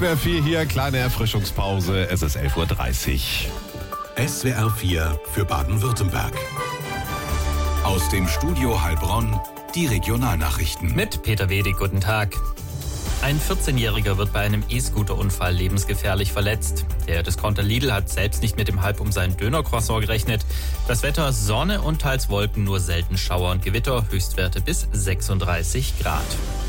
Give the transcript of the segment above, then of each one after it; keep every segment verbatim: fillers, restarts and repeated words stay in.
S W R vier hier, kleine Erfrischungspause. Es ist elf Uhr dreißig. S W R vier für Baden-Württemberg. Aus dem Studio Heilbronn die Regionalnachrichten. Mit Peter Wedig, guten Tag. Ein vierzehnjähriger wird bei einem E-Scooter-Unfall lebensgefährlich verletzt. Der Discounter Lidl hat selbst nicht mit dem Hype um sein Döner-Croissant gerechnet. Das Wetter Sonne und teils Wolken, nur selten Schauer und Gewitter, Höchstwerte bis sechsunddreißig Grad.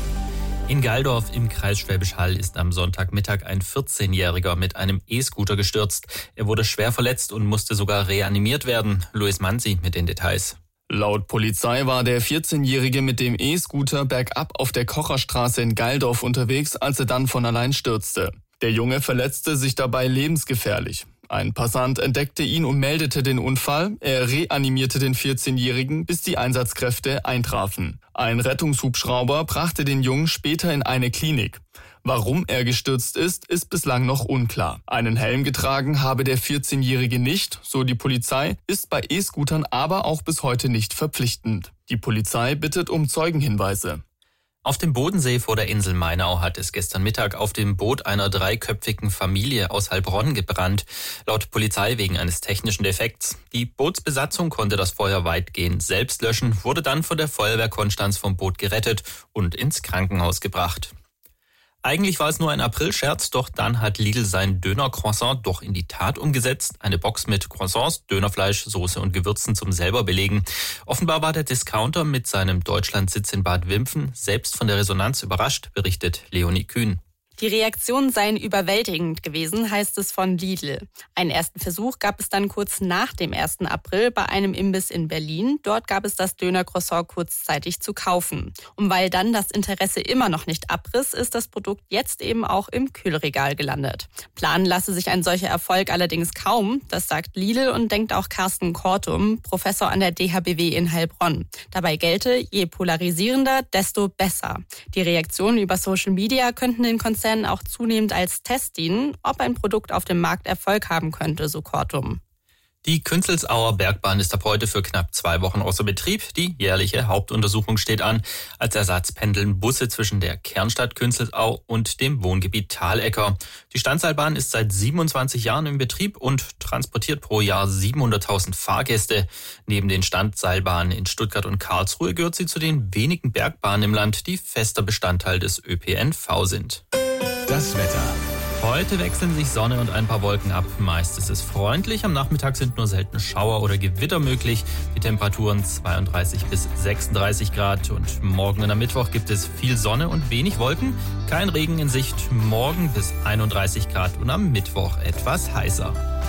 In Galdorf im Kreis Schwäbisch Hall ist am Sonntagmittag ein vierzehnjähriger mit einem E-Scooter gestürzt. Er wurde schwer verletzt und musste sogar reanimiert werden. Luis Manzi mit den Details. Laut Polizei war der vierzehnjährige mit dem E-Scooter bergab auf der Kocherstraße in Galdorf unterwegs, als er dann von allein stürzte. Der Junge verletzte sich dabei lebensgefährlich. Ein Passant entdeckte ihn und meldete den Unfall. Er reanimierte den vierzehnjährigen, bis die Einsatzkräfte eintrafen. Ein Rettungshubschrauber brachte den Jungen später in eine Klinik. Warum er gestürzt ist, ist bislang noch unklar. Einen Helm getragen habe der vierzehnjährige nicht, so die Polizei, ist bei E-Scootern aber auch bis heute nicht verpflichtend. Die Polizei bittet um Zeugenhinweise. Auf dem Bodensee vor der Insel Mainau hat es gestern Mittag auf dem Boot einer dreiköpfigen Familie aus Heilbronn gebrannt. Laut Polizei wegen eines technischen Defekts. Die Bootsbesatzung konnte das Feuer weitgehend selbst löschen, wurde dann von der Feuerwehr Konstanz vom Boot gerettet und ins Krankenhaus gebracht. Eigentlich war es nur ein Aprilscherz, doch dann hat Lidl sein Döner-Croissant doch in die Tat umgesetzt. Eine Box mit Croissants, Dönerfleisch, Soße und Gewürzen zum selber belegen. Offenbar war der Discounter mit seinem Deutschlandsitz in Bad Wimpfen selbst von der Resonanz überrascht, berichtet Leonie Kühn. Die Reaktionen seien überwältigend gewesen, heißt es von Lidl. Einen ersten Versuch gab es dann kurz nach dem ersten April bei einem Imbiss in Berlin. Dort gab es das Döner-Croissant kurzzeitig zu kaufen. Und weil dann das Interesse immer noch nicht abriss, ist das Produkt jetzt eben auch im Kühlregal gelandet. Planen lasse sich ein solcher Erfolg allerdings kaum, das sagt Lidl und denkt auch Carsten Kortum, Professor an der D H B W in Heilbronn. Dabei gelte, je polarisierender, desto besser. Die Reaktionen über Social Media könnten den Konzern auch zunehmend als Test dienen, ob ein Produkt auf dem Markt Erfolg haben könnte, so Kortum. Die Künzelsauer Bergbahn ist ab heute für knapp zwei Wochen außer Betrieb. Die jährliche Hauptuntersuchung steht an. Als Ersatz pendeln Busse zwischen der Kernstadt Künzelsau und dem Wohngebiet Thalecker. Die Standseilbahn ist seit siebenundzwanzig Jahren im Betrieb und transportiert pro Jahr siebenhunderttausend Fahrgäste. Neben den Standseilbahnen in Stuttgart und Karlsruhe gehört sie zu den wenigen Bergbahnen im Land, die fester Bestandteil des Ö P N V sind. Das Wetter. Heute wechseln sich Sonne und ein paar Wolken ab. Meist ist es freundlich. Am Nachmittag sind nur selten Schauer oder Gewitter möglich. Die Temperaturen zweiunddreißig bis sechsunddreißig Grad. Und morgen und am Mittwoch gibt es viel Sonne und wenig Wolken. Kein Regen in Sicht. Morgen bis einunddreißig Grad und am Mittwoch etwas heißer.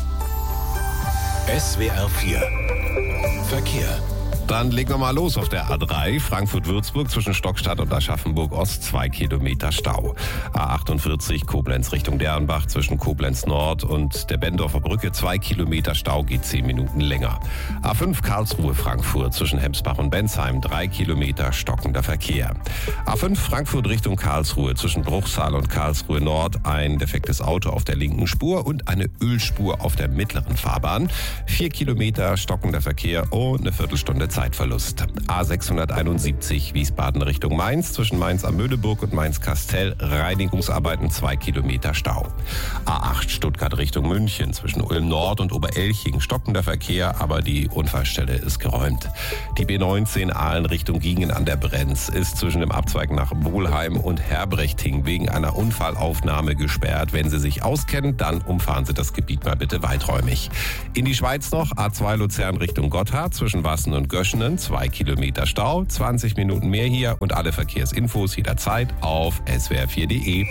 S W R vier Verkehr. Dann legen wir mal los auf der A drei, Frankfurt-Würzburg zwischen Stockstadt und Aschaffenburg-Ost, zwei Kilometer Stau. A achtundvierzig, Koblenz Richtung Dernbach zwischen Koblenz Nord und der Bendorfer Brücke, zwei Kilometer Stau, geht zehn Minuten länger. A fünf, Karlsruhe-Frankfurt zwischen Hemsbach und Bensheim, drei Kilometer stockender Verkehr. A fünf, Frankfurt Richtung Karlsruhe zwischen Bruchsal und Karlsruhe Nord, ein defektes Auto auf der linken Spur und eine Ölspur auf der mittleren Fahrbahn. Vier Kilometer stockender Verkehr und eine Viertelstunde Zeitverlust. A sechshunderteinundsiebzig Wiesbaden Richtung Mainz zwischen Mainz am Möhleburg und Mainz-Kastel, Reinigungsarbeiten, zwei Kilometer Stau. A acht Stuttgart Richtung München zwischen Ulm Nord und Oberelching, stockender Verkehr, aber die Unfallstelle ist geräumt. Die B neunzehn Aalen Richtung Giengen an der Brenz ist zwischen dem Abzweig nach Bohlheim und Herbrechting wegen einer Unfallaufnahme gesperrt. Wenn Sie sich auskennen, dann umfahren Sie das Gebiet mal bitte weiträumig. In die Schweiz noch, A zwei Luzern Richtung Gotthard zwischen Wassen und Göschen, zwei Kilometer Stau, zwanzig Minuten mehr hier und alle Verkehrsinfos jederzeit auf S W R vier punkt de.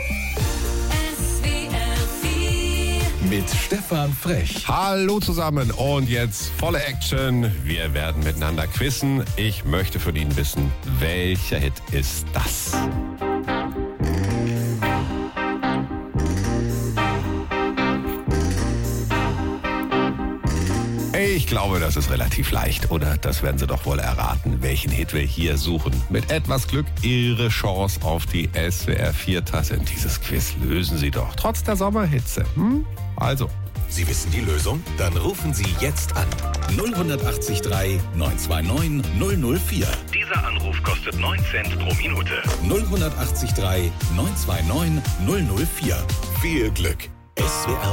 Mit Stefan Frech. Hallo zusammen und jetzt volle Action. Wir werden miteinander quizzen. Ich möchte von Ihnen wissen, welcher Hit ist das? Ich glaube, das ist relativ leicht, oder? Das werden Sie doch wohl erraten, welchen Hit wir hier suchen. Mit etwas Glück Ihre Chance auf die S W R vier Tasse in dieses Quiz lösen Sie doch, trotz der Sommerhitze. Hm? Also, Sie wissen die Lösung? Dann rufen Sie jetzt an. null acht drei neun zwei neun null null vier. Dieser Anruf kostet neun Cent pro Minute. null acht drei neun zwei neun null null vier. Viel Glück. S W R